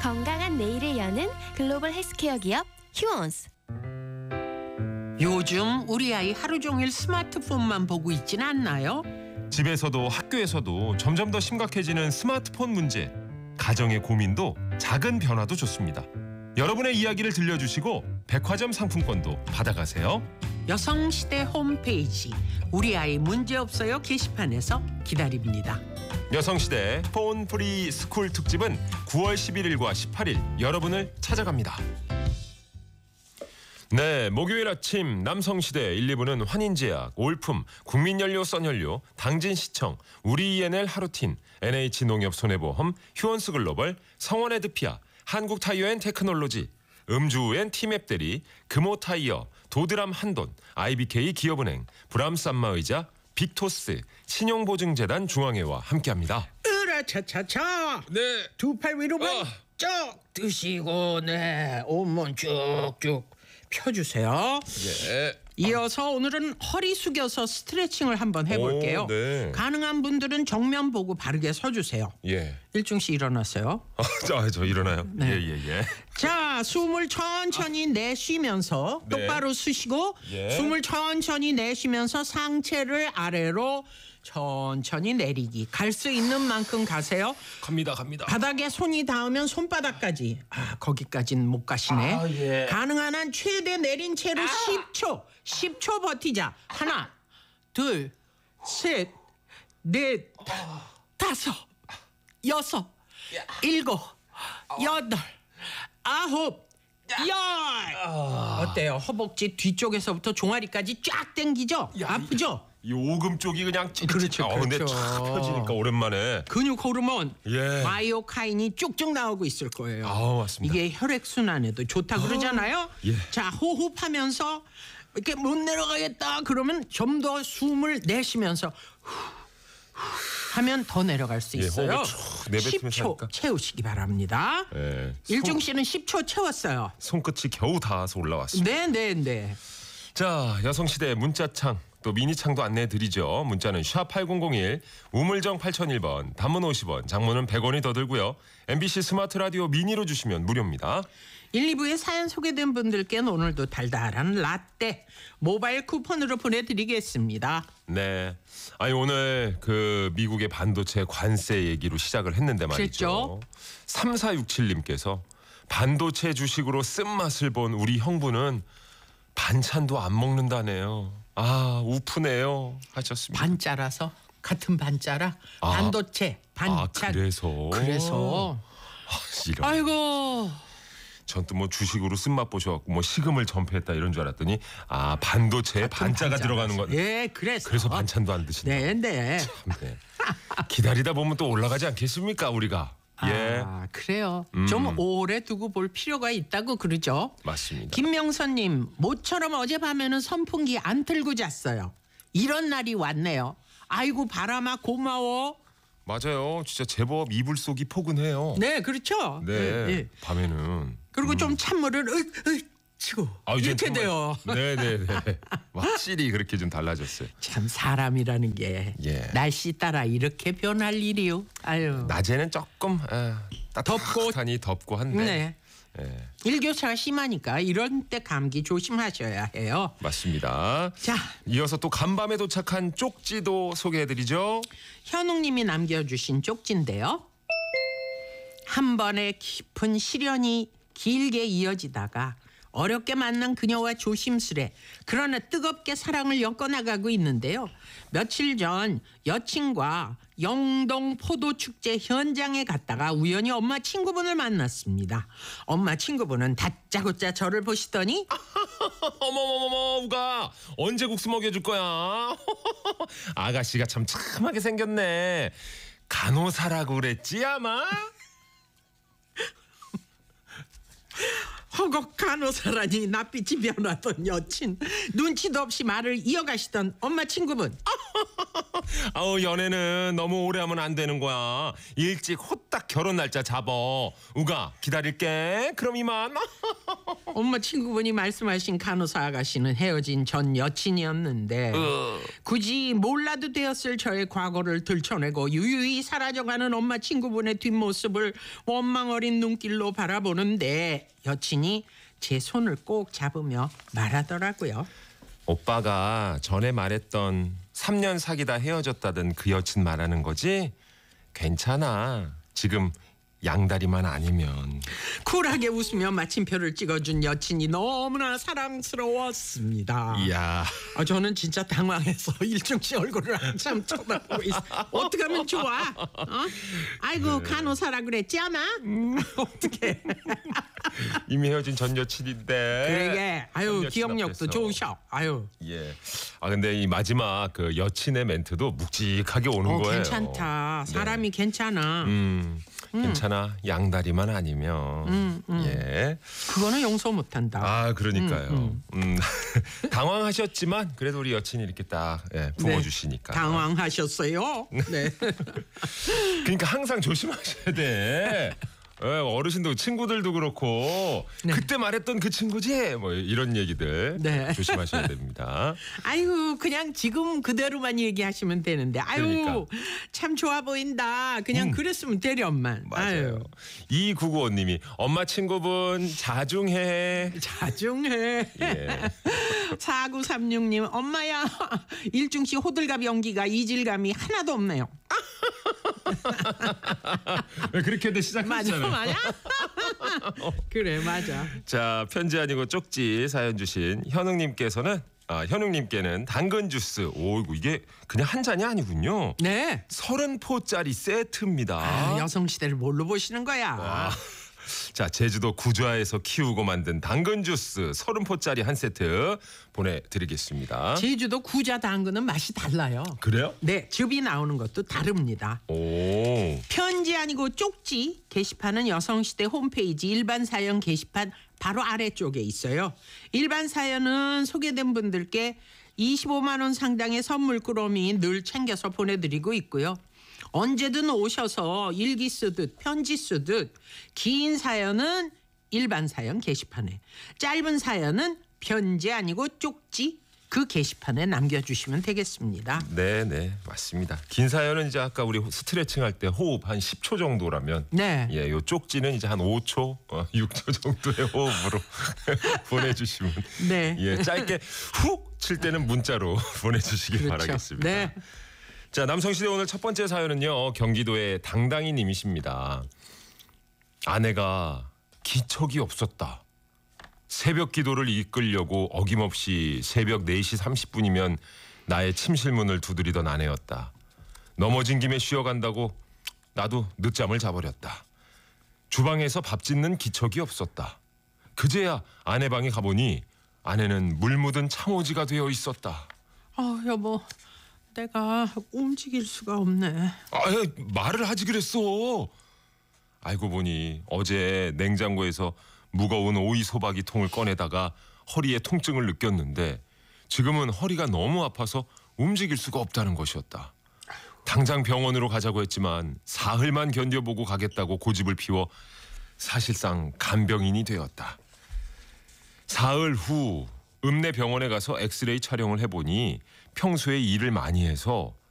건강한 내일을 여는 글로벌 헬스케어 기업 휴원스. 요즘 우리 아이 하루 종일 스마트폰만 보고 있진 않나요? 집에서도 학교에서도 점점 더 심각해지는 스마트폰 문제. 가정의 고민도 작은 변화도 좋습니다. 여러분의 이야기를 들려주시고 백화점 상품권도 받아가세요. 여성시대 홈페이지 우리 아이 문제없어요 게시판에서 기다립니다. 여성시대 폰 프리 스쿨 특집은 9월 11일과 18일 여러분을 찾아갑니다. 네, 목요일 아침 남성시대 1, 2부는 환인제약, 올품, 국민연료 썬연료, 당진시청, 우리 ENL 하루틴, NH농협손해보험, 휴원스글로벌, 성원에드피아, 한국타이어앤테크놀로지, 음주엔 티맵대리, 금호타이어, 도드람 한돈, IBK 기업은행, 브람산마의자, 빅토스, 신용보증재단 중앙회와 함께합니다. 으라차차차. 네. 두 팔 위로 쭉 드시고 온몸 쭉쭉 펴주세요. 예. 이어서 오늘은 허리 숙여서 스트레칭을 한번 해볼게요. 오, 네. 가능한 분들은 정면 보고 바르게 서주세요. 예. 일중 씨 일어났어요. 저 일어나요. 네. 예. 자, 숨을 천천히 내쉬면서 네. 똑바로 쓰시고 예. 숨을 천천히 내쉬면서 상체를 아래로 천천히 내리기. 갈 수 있는 만큼 가세요. 갑니다. 바닥에 손이 닿으면 손바닥까지. 거기까지는 못 가시네. 예. 가능한 한 최대 내린 채로 10초 버티자. 하나, 둘, 셋, 넷, 다섯, 여섯, 일곱, 여덟, 아홉, 열. 어때요? 허벅지 뒤쪽에서부터 종아리까지 쫙 당기죠? 아프죠? 이 오금 쪽이 그냥 그렇죠, 근데 그렇죠. 쫙 펴지니까 오랜만에. 근육 호르몬 예. 마이오카인이 쭉쭉 나오고 있을 거예요. 맞습니다. 이게 혈액 순환에도 좋다 그러잖아요. 예. 자, 호흡하면서 이렇게 못 내려가겠다 그러면 좀 더 숨을 내쉬면서 하면 더 내려갈 수 있어요. 호흡을 쭉 내뱉으면서 10초 하니까. 채우시기 바랍니다. 예. 일중 씨는 10초 채웠어요. 손끝이 겨우 닿아서 올라왔습니다. 네. 자, 여성시대 문자창 또 미니창도 안내해드리죠. 문자는 샵8001 우물정 8001번 단문 50원 장문은 100원이 더 들고요. MBC 스마트 라디오 미니로 주시면 무료입니다. 1, 2부에 사연 소개된 분들께는 오늘도 달달한 라떼 모바일 쿠폰으로 보내드리겠습니다. 네. 아니 오늘 그 미국의 반도체 관세 얘기로 시작을 했는데 말이죠. 그랬죠. 3467님께서 반도체 주식으로 쓴맛을 본 우리 형부는 반찬도 안 먹는다네요. 우프네요 하셨습니다. 반짜라서 같은 반짜라 반도체 반찬. 그래서 이런. 아이고 전 또 뭐 주식으로 쓴맛 보셔갖고 뭐 식음을 전폐했다 이런 줄 알았더니 반도체에 반자가 들어가는 거. 예, 그래서 반찬도 안 드신다. 네. 참, 네. 기다리다 보면 또 올라가지 않겠습니까 우리가. 예. 그래요. 좀 오래 두고 볼 필요가 있다고 그러죠. 맞습니다. 김명선님, 모처럼 어젯밤에는 선풍기 안 틀고 잤어요. 이런 날이 왔네요. 아이고 바람아 고마워. 맞아요. 진짜 제법 이불 속이 포근해요. 네, 그렇죠. 네. 밤에는. 그리고 좀 찬물을 치고 이젠 이렇게 정말- 돼요. 네네네. 확실히 그렇게 좀 달라졌어요. 참 사람이라는 게 예. 날씨 따라 이렇게 변할 일이요. 아유. 낮에는 조금 덥고. 따뜻하니 덥고 한데. 네. 예, 일교차가 심하니까 이런 때 감기 조심하셔야 해요. 맞습니다. 자, 이어서 또 간밤에 도착한 쪽지도 소개해드리죠. 현웅님이 남겨주신 쪽지인데요. 한 번의 깊은 시련이 길게 이어지다가 어렵게 만난 그녀와 조심스레 그러나 뜨겁게 사랑을 엮어나가고 있는데요. 며칠 전 여친과 영동 포도축제 현장에 갔다가 우연히 엄마 친구분을 만났습니다. 엄마 친구분은 다짜고짜 저를 보시더니 어머머머머 우가 언제 국수 먹여줄 거야? 아가씨가 참 참하게 생겼네. 간호사라고 그랬지 아마? 허걱 간호사라니 낯빛이 변하던 여친, 눈치도 없이 말을 이어가시던 엄마 친구분. 연애는 너무 오래 하면 안 되는 거야. 일찍 호딱 결혼 날짜 잡어. 우가 기다릴게. 그럼 이만. 엄마 친구분이 말씀하신 간호사 아가씨는 헤어진 전 여친이었는데 굳이 몰라도 되었을 저의 과거를 들춰내고 유유히 사라져가는 엄마 친구분의 뒷모습을 원망 어린 눈길로 바라보는데 여친이 제 손을 꼭 잡으며 말하더라고요. 오빠가 전에 말했던 3년 사귀다 헤어졌다던 그 여친 말하는 거지? 괜찮아. 지금 양다리만 아니면. 쿨하게 웃으며 마침표를 찍어준 여친이 너무나 사랑스러웠습니다. 이야. 저는 진짜 당황해서 일중 씨 얼굴을 한참 쳐다보고 있어. 어떻게 하면 좋아? 아이고 간호사라 그랬지 아마? 어떻게? 이미 헤어진 전 여친인데. 그러게. 아유 전 여친 기억력도 앞에서. 좋으셔. 아유. 예. 근데 이 마지막 그 여친의 멘트도 묵직하게 오는 거예요. 괜찮다. 네. 사람이 괜찮아. 괜찮아. 양다리만 아니면. 예. 그거는 용서 못한다. 그러니까요. 당황하셨지만 그래도 우리 여친이 이렇게 딱 품어주시니까. 당황하셨어요? 네. 그러니까 항상 조심하셔야 돼. 어르신도 친구들도 그렇고 그때 말했던 그 친구지 뭐 이런 얘기들 네. 조심하셔야 됩니다. 아이고 그냥 지금 그대로만 얘기하시면 되는데 아유 그러니까. 참 좋아 보인다. 그냥 그랬으면 되련만. 맞아요. 2995님이 엄마 친구분 자중해. 자중해. 예. 4936님 엄마야 일중씨 호들갑 연기가 이질감이 하나도 없네요. 왜 그렇게들 맞아 시작하잖아요. 맞아. 그래 맞아. 자, 편지 아니고 쪽지 사연 주신 현웅님께서는 현웅님께는 당근 주스. 오이고 이게 그냥 한 잔이 아니군요. 네. 30포짜리 세트입니다. 여성 시대를 뭘로 보시는 거야? 자, 제주도 구좌에서 키우고 만든 당근 주스 30포짜리 한 세트 보내드리겠습니다. 제주도 구자 당근은 맛이 달라요. 그래요? 네, 즙이 나오는 것도 다릅니다. 오. 편지 아니고 쪽지 게시판은 여성시대 홈페이지 일반 사연 게시판 바로 아래쪽에 있어요. 일반 사연은 소개된 분들께 25만 원 상당의 선물 꾸러미 늘 챙겨서 보내드리고 있고요. 언제든 오셔서 일기 쓰듯 편지 쓰듯 긴 사연은 일반 사연 게시판에 짧은 사연은 편지 아니고 쪽지 그 게시판에 남겨주시면 되겠습니다. 네, 맞습니다. 긴 사연은 이제 아까 우리 스트레칭 할 때 호흡 한 10초 정도라면 네. 예, 요 쪽지는 이제 한 5초, 6초 정도의 호흡으로 보내주시면 네. 예, 짧게 훅 칠 때는 문자로 보내주시기 그렇죠. 바라겠습니다. 네. 자, 남성시대 오늘 첫 번째 사연은요. 경기도의 당당히 님이십니다. 아내가 기척이 없었다. 새벽 기도를 이끌려고 어김없이 새벽 4시 30분이면 나의 침실문을 두드리던 아내였다. 넘어진 김에 쉬어간다고 나도 늦잠을 자버렸다. 주방에서 밥 짓는 기척이 없었다. 그제야 아내 방에 가보니 아내는 물 묻은 창호지가 되어 있었다. 여보 내가 움직일 수가 없네. 말을 하지 그랬어. 알고 보니 어제 냉장고에서 무거운 오이 소박이 통을 꺼내다가 허리에 통증을 느꼈는데 지금은 허리가 너무 아파서 움직일 수가 없다는 것이었다. 당장 병원으로 가자고 했지만 사흘만 견뎌보고 가겠다고 고집을 피워 사실상 간병인이 되었다. 사흘 후 읍내 병원에 가서 엑스레이 촬영을 해보니 평소에 일을 많이 해서